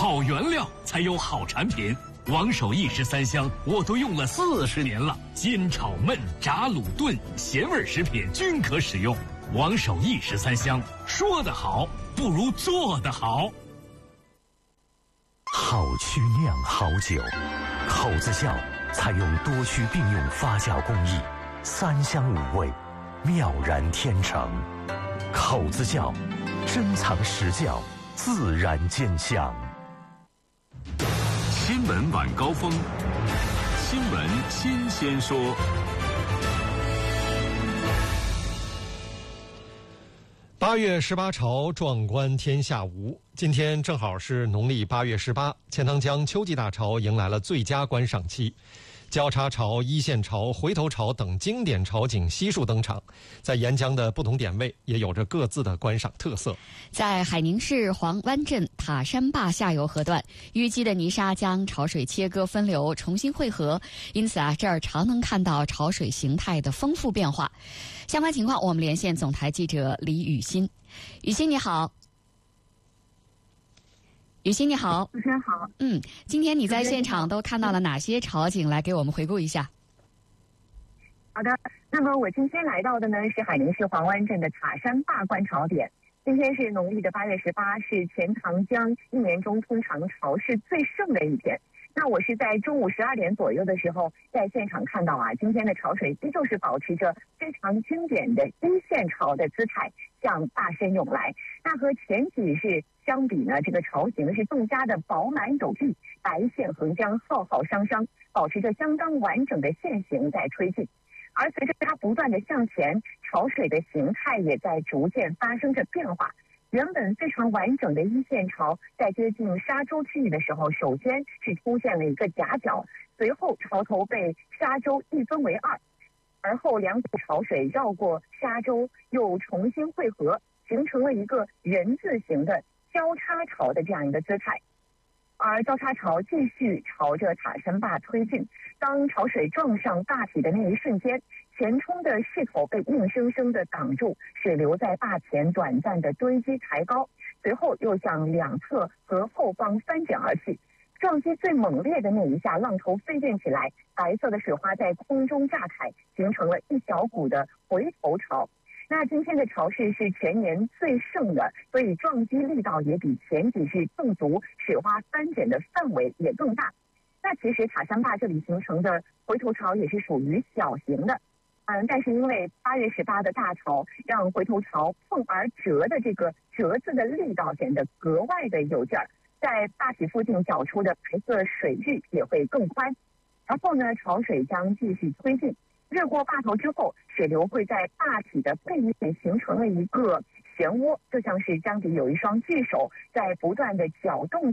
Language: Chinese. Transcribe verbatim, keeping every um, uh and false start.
好原料才有好产品。王守义十三香我都用了四十年了，煎炒焖炸卤炖咸味食品均可使用。王守义十三香，说得好不如做得好。 好曲酿好酒，口子窖采用多区并用发酵工艺，三香五味，妙然天成。口子窖，珍藏实窖，自然见香。 新闻晚高峰，新闻新鲜说。 八月十八朝，壮观天下无。今天正好是农历八月十八，钱塘江秋季大潮迎来了最佳观赏期。交叉潮、一线潮、回头潮等经典潮景悉数登场，在沿江的不同点位也有着各自的观赏特色。 在海宁市黄湾镇塔山坝下游河段，淤积的泥沙将潮水切割分流，重新汇合，因此啊，这儿常能看到潮水形态的丰富变化。相关情况，我们连线总台记者李雨欣。雨欣你好。雨欣你好。 主持人好。 嗯，今天你在现场都看到了哪些潮景？来给我们回顾一下。 好的，那么我今天来到的呢是海宁市黄湾镇的塔山坝观潮点。今天是农历的八月十八，是钱塘江一年中通常潮势最盛的一天。那我是在中午十二点左右的时候，在现场看到啊，今天的潮水依旧是保持着非常经典的一线潮的姿态向坝身涌来。那和前几日相比呢，这个潮形是更加的饱满有力，白线横江，浩浩汤汤，保持着相当完整的线形在推进。而随着它不断的向前，潮水的形态也在逐渐发生着变化。原本非常完整的一线潮，在接近沙洲区域的时候，首先是出现了一个夹角，随后潮头被沙洲一分为二，而后两股潮水绕过沙洲，又重新汇合，形成了一个人字形的交叉潮的这样一个姿态。而交叉潮继续朝着塔山坝推进，当潮水撞上坝体的那一瞬间，前冲的势头被硬生生地挡住，水流在坝前短暂的堆积抬高，随后又向两侧和后方翻卷而去。撞击最猛烈的那一下，浪头飞溅起来，白色的水花在空中炸开，形成了一小股的回头潮。那今天的潮势是全年最盛的，所以撞击力道也比前几日更足，水花翻卷的范围也更大。那其实塔山坝这里形成的回头潮也是属于小型的，嗯，但是因为八月十八的大潮，让回头潮碰而折的这个折字的力道显得格外的有劲儿，在坝体附近搅出的白色水域也会更宽。然后呢，潮水将继续推进。越过坝头之后，水流会在坝体的背面形成了一个漩涡，就像是江底有一双巨手在不断的搅动